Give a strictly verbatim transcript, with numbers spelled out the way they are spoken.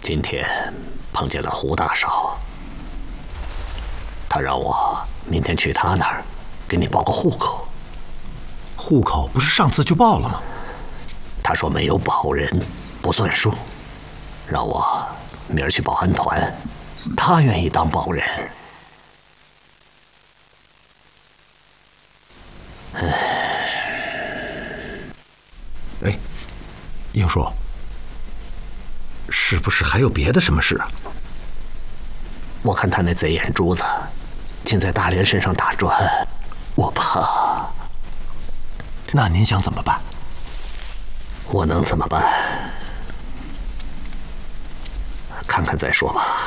今天碰见了胡大少，他让我明天去他那儿给你报个户口。 户口不是上次就报了吗？ 他说没有保人不算数，让我明儿去保安团，他愿意当保人。 哎，英叔，是不是还有别的什么事啊？ 我看他那贼眼珠子竟在大连身上打转，我怕。 那您想怎么办？ 我能怎么办？看看再说吧。